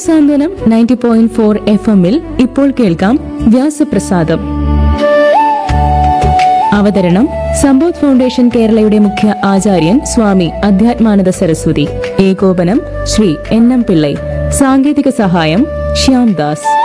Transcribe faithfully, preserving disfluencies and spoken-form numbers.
സാന്ത്വനം ninety point four F എമ്മിൽ ഇപ്പോൾ കേൾക്കാം വ്യാസപ്രസാദം. അവതരണം സമ്പോധ് ഫൗണ്ടേഷൻ കേരളയുടെ മുഖ്യ ആചാര്യൻ സ്വാമി അധ്യാത്മാനന്ദ സരസ്വതി. ഏകോപനം ശ്രീ എൻ എം പിള്ളൈ. സാങ്കേതിക സഹായം ശ്യാംദാസ്.